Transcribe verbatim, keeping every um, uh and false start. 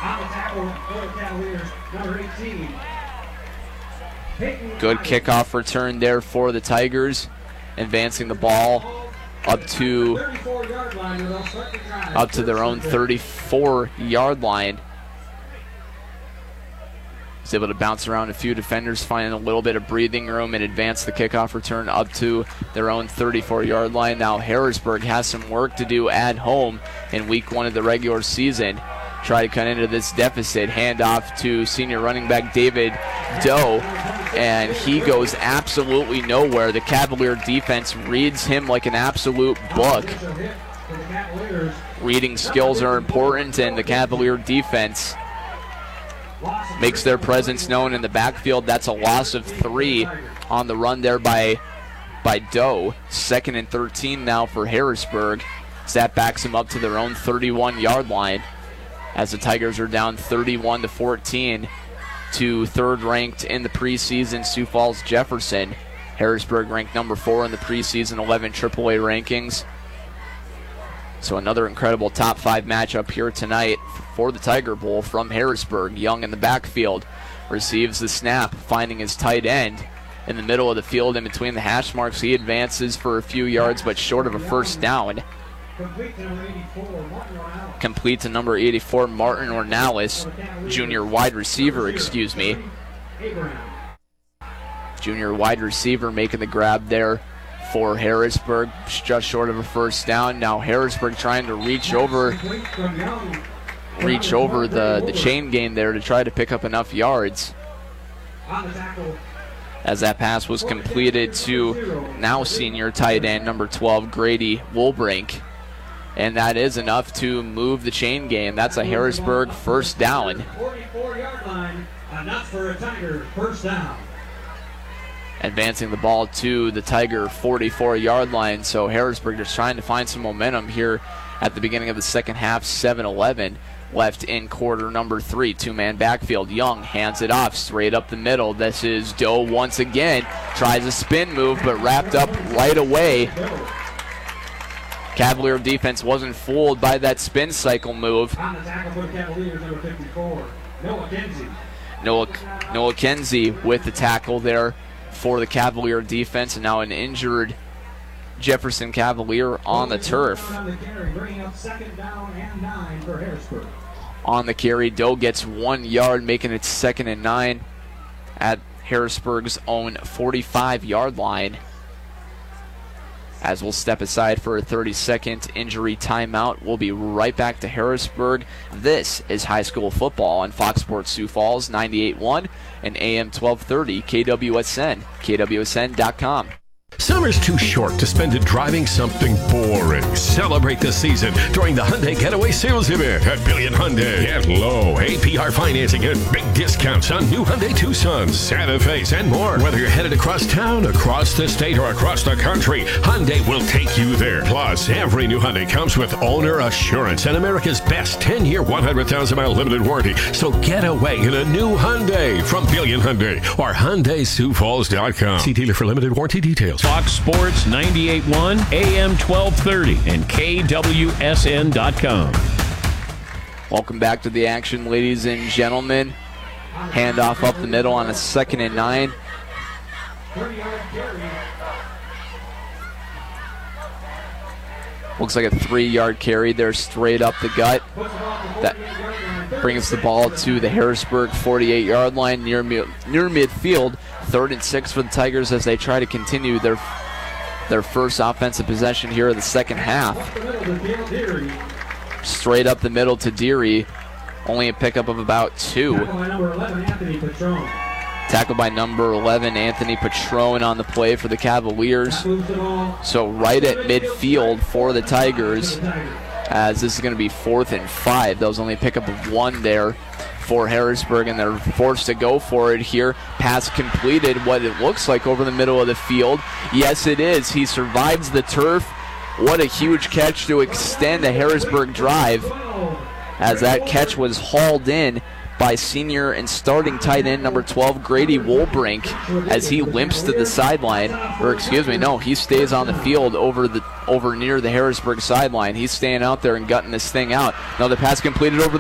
Good kickoff return there for the Tigers, advancing the ball up to up to their own thirty-four yard line. He's able to bounce around a few defenders, finding a little bit of breathing room, and advance the kickoff return up to their own thirty-four yard line. Now Harrisburg has some work to do at home in week one of the regular season. Try to cut into this deficit. Handoff to senior running back David Doe, and he goes absolutely nowhere. The Cavalier defense reads him like an absolute book. Reading skills are important, and the Cavalier defense makes their presence known in the backfield. That's a loss of three on the run there by, by Doe. Second and thirteen now for Harrisburg. So that backs them up to their own thirty-one yard line, as the Tigers are down thirty-one to fourteen to third ranked in the preseason Sioux Falls Jefferson. Harrisburg ranked number four in the preseason eleven triple A rankings. So another incredible top five matchup here tonight for the Tiger Bowl from Harrisburg. Young in the backfield receives the snap, finding his tight end in the middle of the field in between the hash marks. He advances for a few yards, but short of a first down. Complete to number eighty-four, Martin Ornalis, junior wide receiver, excuse me. Junior wide receiver making the grab there for Harrisburg, just short of a first down. Now Harrisburg trying to reach over reach over the, the chain game there to try to pick up enough yards, as that pass was completed to now senior tight end number twelve, Grady Woolbrink. And that is enough to move the chain game. That's a Harrisburg first down. forty-four yard line, enough for a Tiger first down. Advancing the ball to the Tiger forty-four yard line. So Harrisburg just trying to find some momentum here at the beginning of the second half. seven eleven left in quarter number three. Two-man backfield. Young hands it off straight up the middle. This is Doe once again. Tries a spin move, but wrapped up right away. Cavalier defense wasn't fooled by that spin cycle move. On the tackle for the Cavaliers, number fifty-four, Noah Kenzie. Noah, Noah Kenzie with the tackle there for the Cavalier defense, and now an injured Jefferson Cavalier on the turf. On the carry, bringing up second down and nine for Harrisburg. On the carry, Doe gets one yard, making it second and nine at Harrisburg's own forty-five yard line. As we'll step aside for a thirty second injury timeout, we'll be right back to Harrisburg. This is high school football on Fox Sports Sioux Falls, ninety-eight point one and A M twelve thirty K W S N, K W S N dot com. Summer's too short to spend it driving something boring. Celebrate the season during the Hyundai Getaway Sales Event at Billion Hyundai. Get low A P R financing and big discounts on new Hyundai Tucsons, Santa Fe's, and more. Whether you're headed across town, across the state, or across the country, Hyundai will take you there. Plus, every new Hyundai comes with owner assurance and America's best ten year, one hundred thousand mile limited warranty. So get away in a new Hyundai from Billion Hyundai or Hyundai Sioux Falls dot com. See dealer for limited warranty details. Fox Sports ninety-eight point one, A M twelve thirty, and K W S N dot com. Welcome back to the action, ladies and gentlemen. Handoff up the middle on a second and nine. Looks like a three-yard carry there straight up the gut. That brings the ball to the Harrisburg forty-eight yard line near, near midfield. Third and six for the Tigers as they try to continue their their first offensive possession here of the second half. Straight up the middle to Deary. Only a pickup of about two. Tackled by number eleven, Anthony Patrone on the play for the Cavaliers. So right at midfield for the Tigers, as this is going to be fourth and five. That was only a pickup of one there for Harrisburg, and they're forced to go for it here. Pass completed, what it looks like over the middle of the field. Yes, it is. He survives the turf. What a huge catch to extend the Harrisburg drive, as that catch was hauled in by senior and starting tight end number twelve, Grady Woolbrink, as he limps to the sideline. Or excuse me, no, he stays on the field over the over near the Harrisburg sideline. He's staying out there and gutting this thing out. Now the pass completed over